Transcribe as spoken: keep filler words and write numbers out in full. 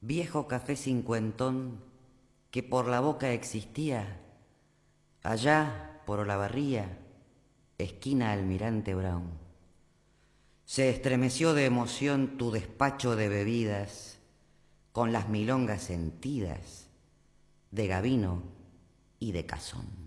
Viejo café cincuentón que por la boca existía, allá por Olavarría, esquina Almirante Brown. Se estremeció de emoción tu despacho de bebidas, con las milongas sentidas de Gavino y de Cazón.